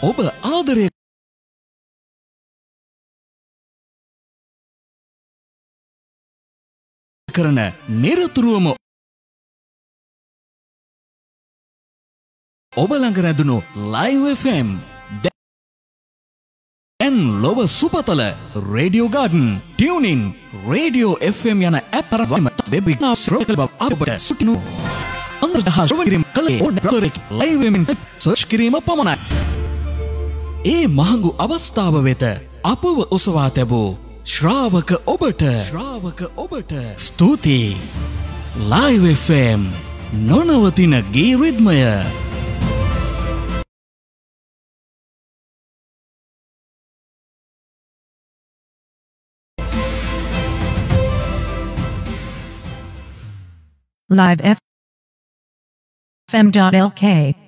ඔබ ආදරය කරන නිරතුරුවම ඔබ ළඟ රැඳුණු Live FM දැන් ලොව සුපතල Radio Garden Tuning Radio FM යන ඇප් තරවම වෙබිනාස් රෝකල අපට සුටිනු අන්තර්ජාල ශ්‍රවණය කළේ ඕනතරේ Live FM සර්ච් කිරීම පමණයි. ඒ මහඟු අවස්ථාව වෙත අපව ඔසවා තැබූ ශ්‍රාවක ඔබට ස්තුතියි. Live FM නොනවතින ගී රිද්මය. Live FM.lk